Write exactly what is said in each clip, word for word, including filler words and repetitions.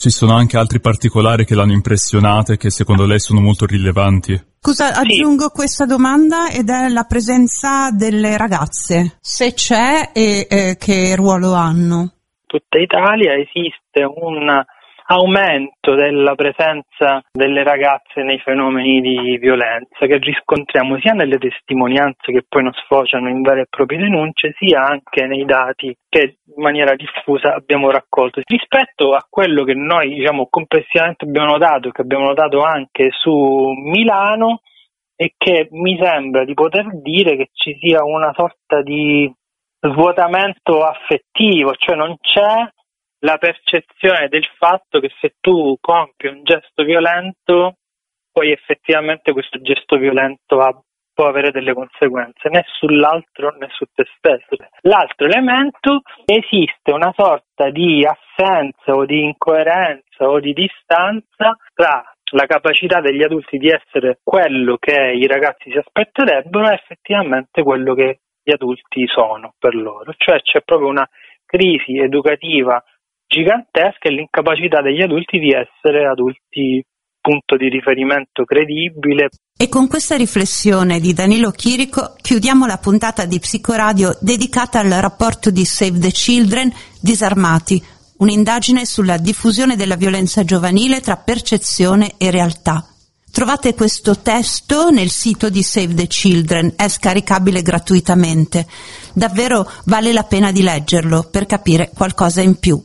Ci sono anche altri particolari che l'hanno impressionata e che secondo lei sono molto rilevanti? Scusa, aggiungo sì. questa domanda ed è la presenza delle ragazze, se c'è e eh, che ruolo hanno. In tutta Italia esiste un aumento della presenza delle ragazze nei fenomeni di violenza che riscontriamo sia nelle testimonianze che poi non sfociano in vere e proprie denunce, sia anche nei dati che in maniera diffusa abbiamo raccolto. Rispetto a quello che noi diciamo complessivamente abbiamo notato, che abbiamo notato anche su Milano, e che mi sembra di poter dire che ci sia una sorta di svuotamento affettivo, cioè non c'è la percezione del fatto che se tu compi un gesto violento, poi effettivamente questo gesto violento ha, può avere delle conseguenze, né sull'altro né su te stesso. L'altro elemento, esiste una sorta di assenza o di incoerenza o di distanza tra la capacità degli adulti di essere quello che i ragazzi si aspetterebbero e effettivamente quello che gli adulti sono per loro. Cioè c'è proprio una crisi educativa gigantesca e l'incapacità degli adulti di essere adulti punto di riferimento credibile. E con questa riflessione di Danilo Chirico chiudiamo la puntata di Psicoradio dedicata al rapporto di Save the Children Disarmati, un'indagine sulla diffusione della violenza giovanile tra percezione e realtà. Trovate questo testo nel sito di Save the Children, è scaricabile gratuitamente. Davvero vale la pena di leggerlo per capire qualcosa in più.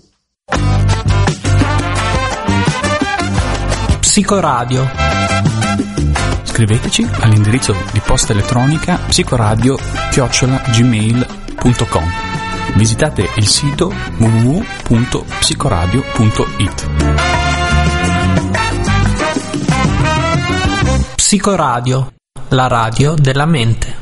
Psicoradio. Scriveteci all'indirizzo di posta elettronica psicoradio chiocciola gmail punto com. Visitate il sito w w w punto psicoradio punto it. Psicoradio, la radio della mente.